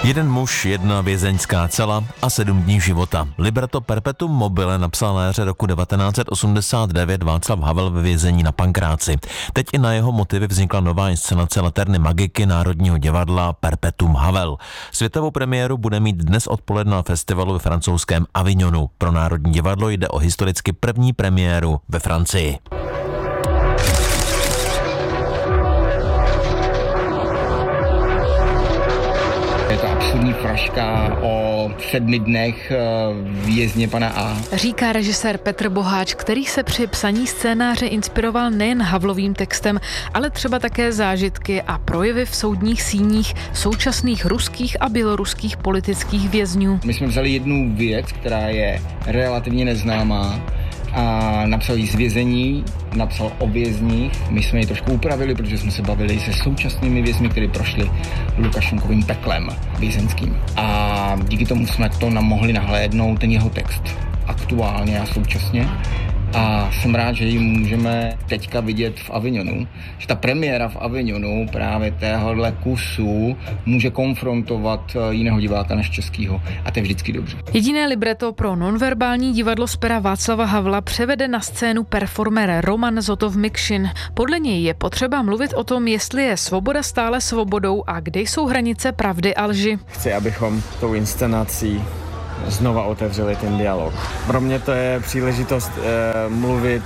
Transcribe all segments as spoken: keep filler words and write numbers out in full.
Jeden muž, jedna vězeňská cela a sedm dní života. Libretto perpetuum mobile napsal na jaře roku devatenáct set osmdesát devět Václav Havel ve vězení na Pankráci. Teď i na jeho motivy vznikla nová inscenace Laterny Magiky Národního divadla Perpetuum Havel. Světovou premiéru bude mít dnes odpoledne na festivalu ve francouzském Avignonu. Pro Národní divadlo jde o historicky první premiéru ve Francii. Je to absurdní fraška o sedmi dnech vězně pana A. Říká režisér Petr Boháč, který se při psaní scénáře inspiroval nejen Havlovým textem, ale třeba také zážitky a projevy v soudních síních současných ruských a běloruských politických vězňů. My jsme vzali jednu věc, která je relativně neznámá, a napsal jí z vězení, napsal o vězních. My jsme ji trošku upravili, protože jsme se bavili se současnými vězni, kteří prošli Lukašenkovým peklem vězenským. A díky tomu jsme to mohli nahlédnout, ten jeho text aktuálně a současně. A jsem rád, že ji můžeme teďka vidět v Avignonu. Že ta premiéra v Avignonu právě téhohle kusu může konfrontovat jiného diváka než českýho. A to je vždycky dobře. Jediné libreto pro nonverbální divadlo z pera Václava Havla převede na scénu performer Roman Zotov-Mikšin. Podle něj je potřeba mluvit o tom, jestli je svoboda stále svobodou a kde jsou hranice pravdy a lži. Chci, abychom tou inscenací znova otevřeli ten dialog. Pro mě to je příležitost eh, mluvit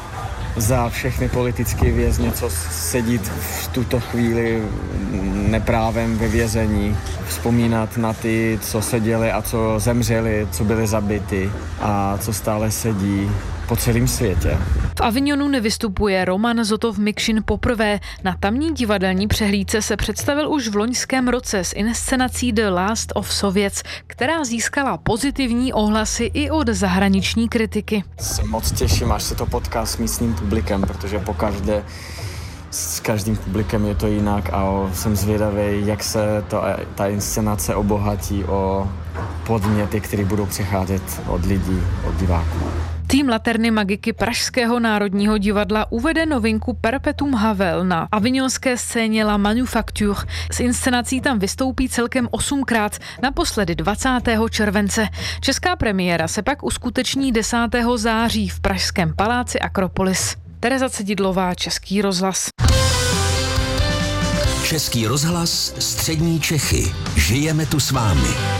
za všechny politické vězně, co sedí v tuto chvíli neprávem ve vězení. Vzpomínat na ty, co seděli a co zemřeli, co byli zabiti a co stále sedí po celém světě. V Avignonu nevystupuje Roman Zotov-Mikšin poprvé. Na tamní divadelní přehlídce se představil už v loňském roce s inscenací The Last of Soviets, která získala pozitivní ohlasy i od zahraniční kritiky. Se moc těším, až se to potká s místním publikem, protože pokaždé s každým publikem je to jinak a jsem zvědavý, jak se to, ta inscenace obohatí o podněty, které budou přicházet od lidí, od diváků. Tým Laterny Magiky Pražského národního divadla uvede novinku Perpetuum Havel na avignonské scéně La Manufacture. S inscenací tam vystoupí celkem osmkrát, naposledy dvacátého července. Česká premiéra se pak uskuteční desátého září v pražském paláci Akropolis. Tereza Cedidlová, Český rozhlas. Český rozhlas, střední Čechy. Žijeme tu s vámi.